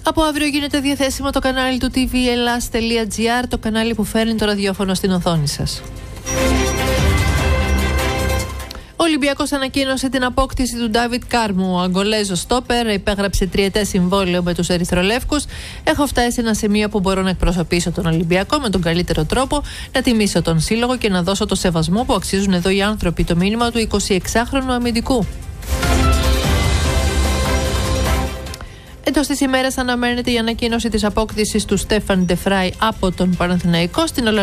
Από αύριο γίνεται διαθέσιμο το κανάλι του tvEllas.gr, το κανάλι που φέρνει το ραδιόφωνο στην οθόνη σας. Ο Ολυμπιακός ανακοίνωσε την απόκτηση του Ντάβιτ Κάρμου. Ο Αγγολέζος στόπερ υπέγραψε τριετές συμβόλαιο με τους Ερυθρολεύκους. Έχω φτάσει σε ένα σημείο που μπορώ να εκπροσωπήσω τον Ολυμπιακό με τον καλύτερο τρόπο, να τιμήσω τον σύλλογο και να δώσω το σεβασμό που αξίζουν εδώ οι άνθρωποι. Το μήνυμα του 26χρονου αμυντικού. Εντός της ημέρας αναμένεται η ανακοίνωση της απόκτησης του Στέφαν Ντεφράι από τον Παναθηναϊκό. Στην